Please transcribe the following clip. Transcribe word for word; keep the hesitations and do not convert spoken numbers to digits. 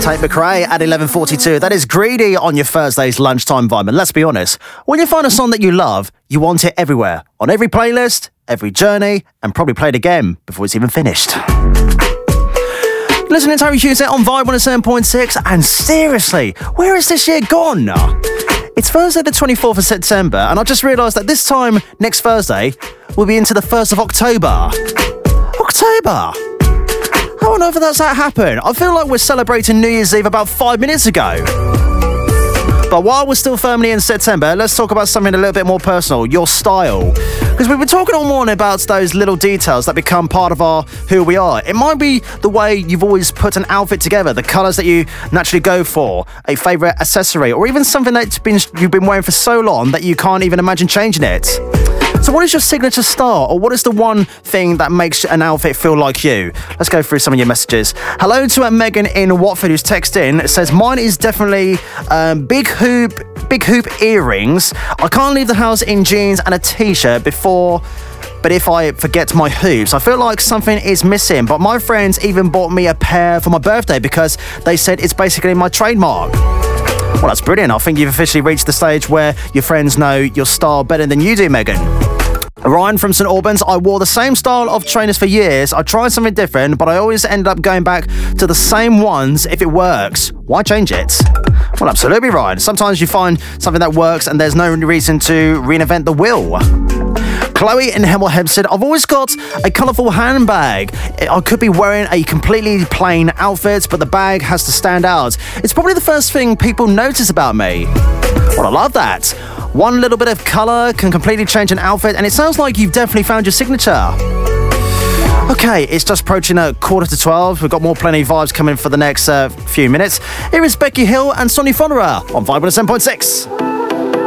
Tate McRae at eleven forty-two. That is Greedy on your Thursday's lunchtime vibe. And let's be honest, when you find a song that you love, you want it everywhere, on every playlist, every journey, and probably play it again before it's even finished. Listening to Harry Hughes on Vibe one oh seven point six, and seriously, where is this year gone? It's Thursday the twenty-fourth of September, and I just realised that this time next Thursday, we'll be into the first of October. October! How on earth does that happen? I feel like we're celebrating New Year's Eve about five minutes ago. But while we're still firmly in September, let's talk about something a little bit more personal, your style. Because we've been talking all morning about those little details that become part of our who we are. It might be the way you've always put an outfit together, the colours that you naturally go for, a favourite accessory, or even something that's been you've been wearing for so long that you can't even imagine changing it. So what is your signature style, or what is the one thing that makes an outfit feel like you? Let's go through some of your messages. Hello to uh, Megan in Watford, who's texted in. It says, mine is definitely um, big hoop big hoop earrings. I can't leave the house in jeans and a t-shirt before, but if I forget my hoops, I feel like something is missing. But my friends even bought me a pair for my birthday because they said it's basically my trademark. Well, that's brilliant. I think you've officially reached the stage where your friends know your style better than you do, Megan. Ryan from St Albans, I wore the same style of trainers for years. I tried something different, but I always end up going back to the same ones if it works. Why change it? Well, absolutely, Ryan. Sometimes you find something that works and there's no reason to reinvent the wheel. Chloe in Hemel Hempstead, I've always got a colourful handbag. I could be wearing a completely plain outfit, but the bag has to stand out. It's probably the first thing people notice about me. Well, I love that. One little bit of colour can completely change an outfit, and it sounds like you've definitely found your signature. Okay, it's just approaching a quarter to twelve. We've got more plenty of vibes coming for the next uh, few minutes. Here is Becky Hill and Sonny Fodera on Vibe one oh seven point six.